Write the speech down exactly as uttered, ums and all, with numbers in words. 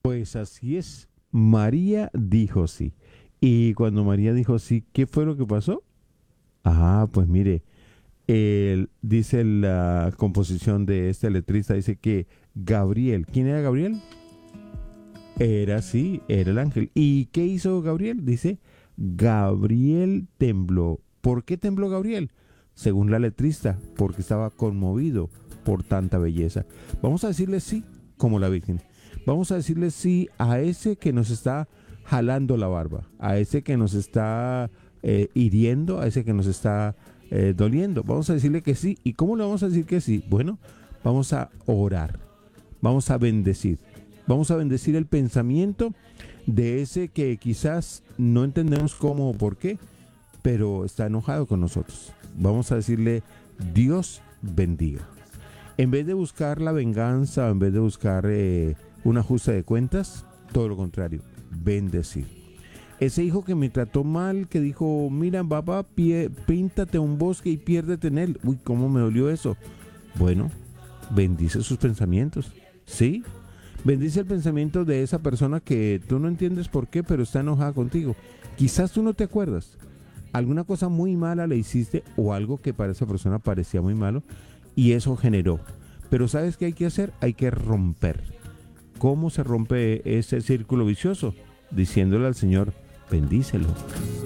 Pues así es. María dijo sí. Y cuando María dijo sí, ¿qué fue lo que pasó? Ah, pues mire, el- dice la composición de este letrista, dice que Gabriel, ¿quién era Gabriel? Era sí, era el ángel. ¿Y qué hizo Gabriel? Dice, Gabriel tembló. ¿Por qué tembló Gabriel? Según la letrista, porque estaba conmovido por tanta belleza. Vamos a decirle sí, como la Virgen. Vamos a decirle sí a ese que nos está jalando la barba, a ese que nos está eh, hiriendo, a ese que nos está eh, doliendo. Vamos a decirle que sí. ¿Y cómo le vamos a decir que sí? Bueno, vamos a orar, vamos a bendecir. Vamos a bendecir el pensamiento de ese que quizás no entendemos cómo o por qué, pero está enojado con nosotros. Vamos a decirle, Dios bendiga. En vez de buscar la venganza, en vez de buscar eh, un ajuste de cuentas, todo lo contrario, bendecir. Ese hijo que me trató mal, que dijo, mira papá, pie, píntate un bosque y piérdete en él. Uy, ¿cómo me dolió eso? Bueno, bendice sus pensamientos. ¿Sí? Bendice el pensamiento de esa persona que tú no entiendes por qué, pero está enojada contigo. Quizás tú no te acuerdas. Alguna cosa muy mala le hiciste o algo que para esa persona parecía muy malo y eso generó. Pero ¿sabes qué hay que hacer? Hay que romper. ¿Cómo se rompe ese círculo vicioso? Diciéndole al Señor, bendícelo.